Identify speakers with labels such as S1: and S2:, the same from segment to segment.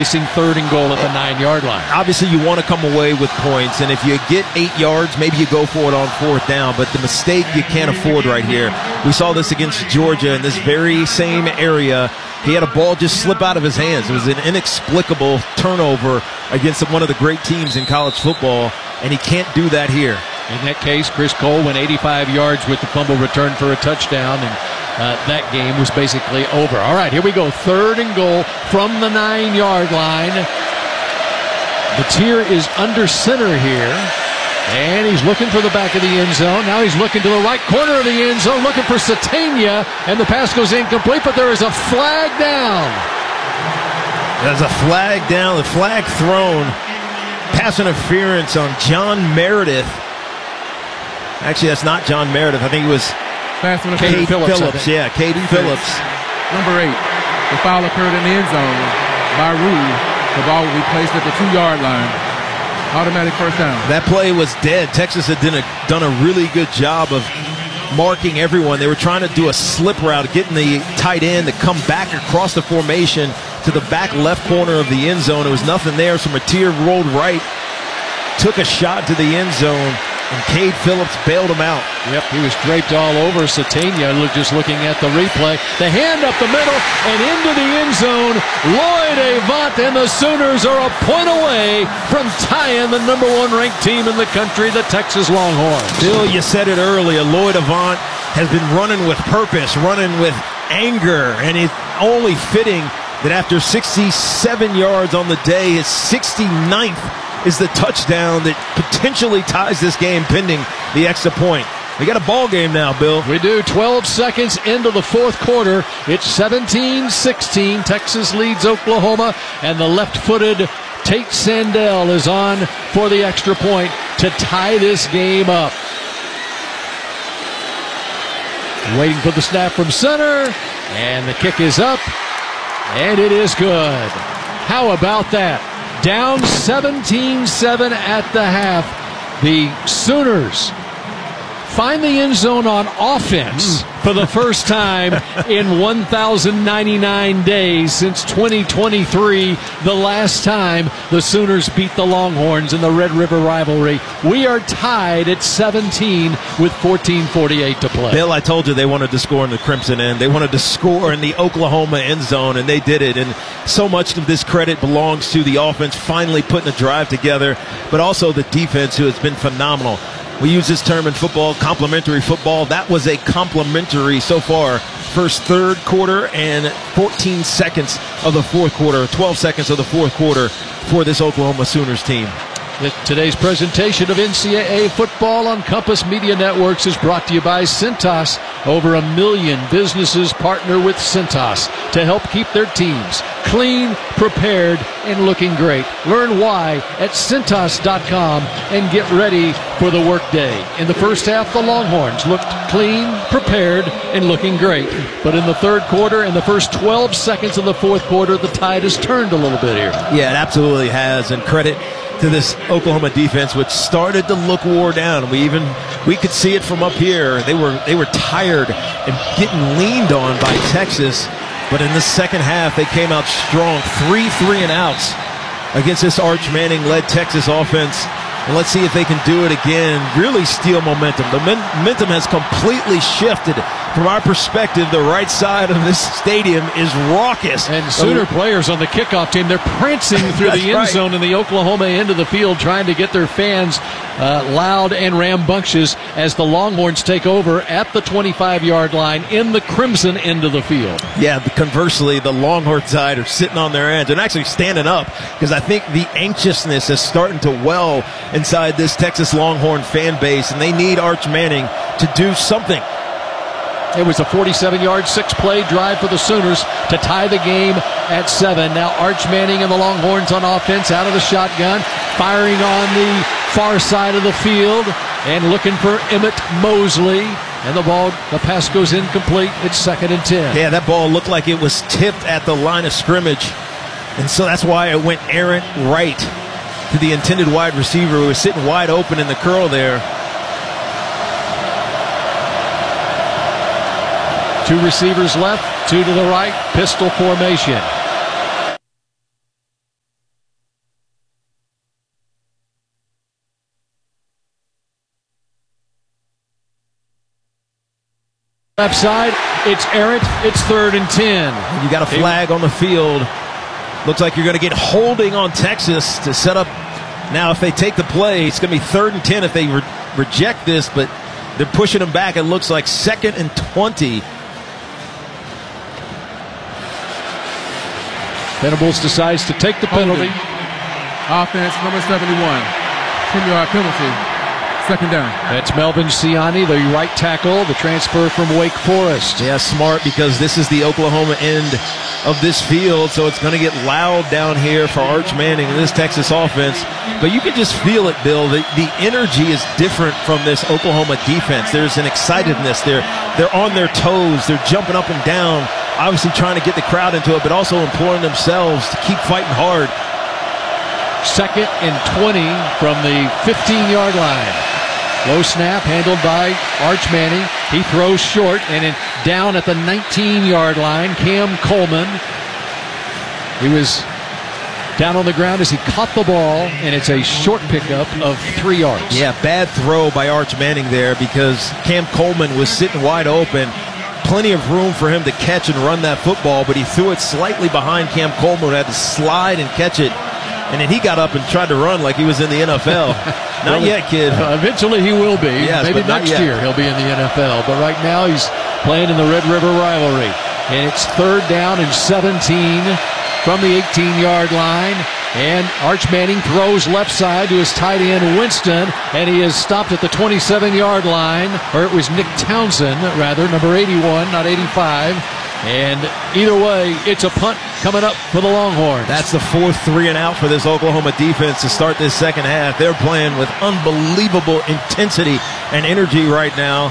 S1: facing 3rd and goal at the 9-yard line.
S2: Obviously, you want to come away with points, and if you get 8 yards, maybe you go for it on 4th down, but the mistake you can't afford right here. We saw this against Georgia in this very same area. He had a ball just slip out of his hands. It was an inexplicable turnover against one of the great teams in college football, and he can't do that here.
S1: In that case, Chris Cole went 85 yards with the fumble return for a touchdown, and that game was basically over. All right, here we go. 3rd and goal from the 9-yard line. Batier is under center here, and he's looking for the back of the end zone. Now he's looking to the right corner of the end zone, looking for Satania, and the pass goes incomplete, but there is a flag down.
S2: There's a flag down, the flag thrown. Pass interference on John Meredith. Actually, that's not John Meredith. I think it was Cade Phillips. Yeah, Cade Phillips.
S3: Number 8. The foul occurred in the end zone. By rule, the ball will be placed at the 2-yard line. Automatic first down.
S2: That play was dead. Texas had done a really good job of marking everyone. They were trying to do a slip route, getting the tight end to come back across the formation to the back left corner of the end zone. There was nothing there, so Matier rolled right, took a shot to the end zone, and Cade Phillips bailed him out.
S1: Yep, he was draped all over Satania, just looking at the replay. The hand up the middle and into the end zone. Lloyd Avant and the Sooners are a point away from tying the #1 ranked team in the country, the Texas Longhorns.
S2: Bill, you said it earlier, Lloyd Avant has been running with purpose, running with anger, and it's only fitting that after 67 yards on the day, his 69th is the touchdown that potentially ties this game pending the extra point. We got a ball game now, Bill.
S1: We do. 12 seconds into the 4th quarter. It's 17-16. Texas leads Oklahoma, and the left-footed Tate Sandell is on for the extra point to tie this game up. Waiting for the snap from center, and the kick is up, and it is good. How about that? Down 17-7 at the half. The Sooners find the end zone on offense for the first time in 1,099 days since 2023, the last time the Sooners beat the Longhorns in the Red River rivalry. We are tied at 17 with 14:48 to play.
S2: Bill, I told you they wanted to score in the Crimson end. They wanted to score in the Oklahoma end zone, and they did it. And so much of this credit belongs to the offense finally putting a drive together, but also the defense, who has been phenomenal. We use this term in football, complementary football. That was a complimentary so far. First 3rd quarter and 14 seconds of the 4th quarter, 12 seconds of the 4th quarter for this Oklahoma Sooners team.
S1: Today's presentation of NCAA football on Compass Media Networks is brought to you by Cintas. Over 1 million businesses partner with Cintas to help keep their teams clean, prepared, and looking great. Learn why at Cintas.com and get ready for the workday. In the first half, the Longhorns looked clean, prepared, and looking great. But in the 3rd quarter and the first 12 seconds of the 4th quarter, the tide has turned a little bit here.
S2: Yeah, it absolutely has, and credit to this Oklahoma defense, which started to look wore down. We could see it from up here. They were tired and getting leaned on by Texas, but in the second half they came out strong. 3 3-and-outs against this Arch Manning-led Texas offense. And let's see if they can do it again, really steal momentum. The momentum has completely shifted. From our perspective, the right side of this stadium is raucous.
S1: And Sooner players on the kickoff team, they're prancing through the end zone in the Oklahoma end of the field, trying to get their fans loud and rambunctious as the Longhorns take over at the 25-yard line in the Crimson end of the field.
S2: Yeah, conversely, the Longhorn side are sitting on their ends and actually standing up, because I think the anxiousness is starting to well inside this Texas Longhorn fan base, and they need Arch Manning to do something.
S1: It was a 47-yard, 6-play drive for the Sooners to tie the game at 7. Now Arch Manning and the Longhorns on offense out of the shotgun, firing on the far side of the field and looking for Emmett Mosley. And the pass goes incomplete. It's 2nd and 10.
S2: Yeah, that ball looked like it was tipped at the line of scrimmage. And so that's why it went errant right to the intended wide receiver, who was sitting wide open in the curl there.
S1: 2 receivers left, 2 to the right, pistol formation. Left side, it's errant. It's 3rd and 10.
S2: You got a flag on the field. Looks like you're going to get holding on Texas to set up. Now, if they take the play, it's going to be 3rd and 10 if they reject this, but they're pushing them back. It looks like 2nd and 20.
S1: Venables decides to take the penalty.
S3: Offense, number 71. 10-yard penalty. 2nd down.
S1: That's Melvin Ciani, the right tackle, the transfer from Wake Forest.
S2: Yeah, smart, because this is the Oklahoma end of this field, so it's going to get loud down here for Arch Manning and this Texas offense. But you can just feel it, Bill. The energy is different from this Oklahoma defense. There's an excitedness. They're on their toes. They're jumping up and down, obviously trying to get the crowd into it, but also imploring themselves to keep fighting hard.
S1: 2nd and 20 from the 15-yard line. Low snap handled by Arch Manning. He throws short and down at the 19-yard line. Cam Coleman. He was down on the ground as he caught the ball, and it's a short pickup of 3 yards.
S2: Yeah, bad throw by Arch Manning there because Cam Coleman was sitting wide open. Plenty of room for him to catch and run that football, but he threw it slightly behind Cam Coleman, who had to slide and catch it. And then he got up and tried to run like he was in the NFL. Not yet, kid.
S1: Eventually he will be.
S2: Yes,
S1: maybe next year he'll be in the NFL. But right now he's playing in the Red River rivalry. And it's 3rd down and 17 from the 18-yard line. And Arch Manning throws left side to his tight end, Winston. And he is stopped at the 27-yard line. Or it was Nick Townsend, rather, number 81, not 85. And either way, it's a punt coming up for the Longhorns.
S2: That's the 4th 3 and out for this Oklahoma defense to start this second half. They're playing with unbelievable intensity and energy right now.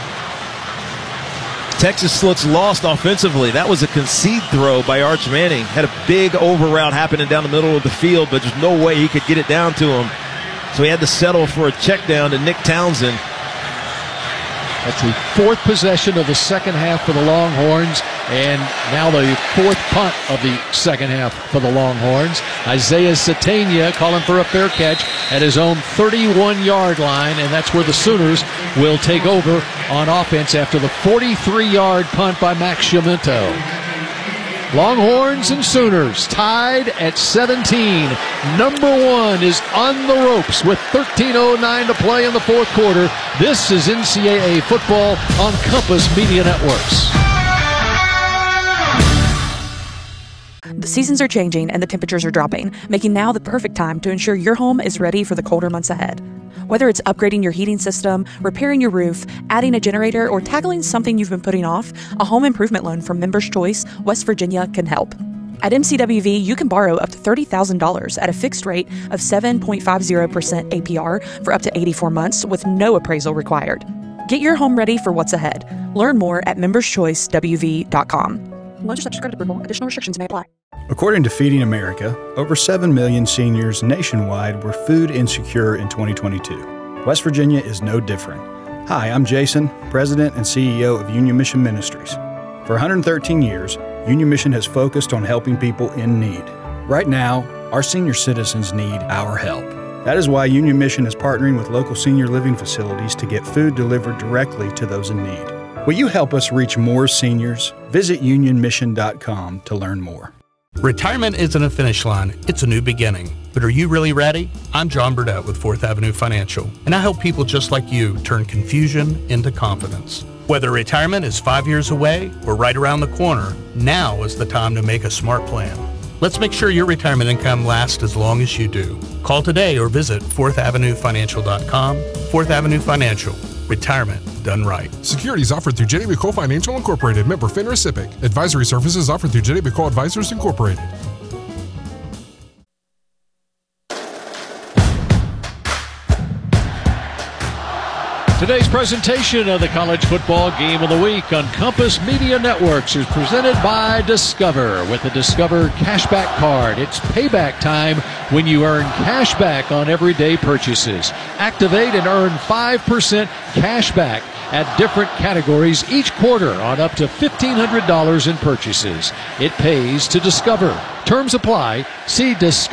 S2: Texas looks lost offensively. That was a concede throw by Arch Manning. Had a big over route happening down the middle of the field, but there's no way he could get it down to him. So he had to settle for a check down to Nick Townsend.
S1: That's the 4th possession of the second half for the Longhorns, and now the 4th punt of the second half for the Longhorns. Isaiah Satania calling for a fair catch at his own 31-yard line, and that's where the Sooners will take over on offense after the 43-yard punt by Max Chiamento. Longhorns and Sooners tied at 17. Number 1 is on the ropes with 13:09 to play in the 4th quarter. This is NCAA football on Compass Media Networks.
S4: The seasons are changing and the temperatures are dropping, making now the perfect time to ensure your home is ready for the colder months ahead. Whether it's upgrading your heating system, repairing your roof, adding a generator, or tackling something you've been putting off, a home improvement loan from Members Choice, West Virginia can help. At MCWV, you can borrow up to $30,000 at a fixed rate of 7.50% APR for up to 84 months with no appraisal required. Get your home ready for what's ahead. Learn more at memberschoicewv.com. Loans are subject to credit approval. Additional restrictions may apply.
S5: According to Feeding America, over 7 million seniors nationwide were food insecure in 2022. West Virginia is no different. Hi, I'm Jason, President and CEO of Union Mission Ministries. For 113 years, Union Mission has focused on helping people in need. Right now, our senior citizens need our help. That is why Union Mission is partnering with local senior living facilities to get food delivered directly to those in need. Will you help us reach more seniors? Visit unionmission.com to learn more.
S6: Retirement isn't a finish line, it's a new beginning. But are you really ready? I'm John Burdett with 4th Avenue Financial, and I help people just like you turn confusion into confidence. Whether retirement is 5 years away or right around the corner, now is the time to make a smart plan. Let's make sure your retirement income lasts as long as you do. Call today or visit 4thavenuefinancial.com. 4th Avenue Financial. Retirement done right.
S7: Securities offered through Jenny McCole Financial Incorporated, member FINRA SIPC. Advisory services offered through Jenny McCole Advisors Incorporated.
S1: Today's presentation of the College Football Game of the Week on Compass Media Networks is presented by Discover. With the Discover Cashback Card, it's payback time when you earn cash back on everyday purchases. Activate and earn 5% cash back at different categories each quarter on up to $1,500 in purchases. It pays to Discover. Terms apply. See Discover.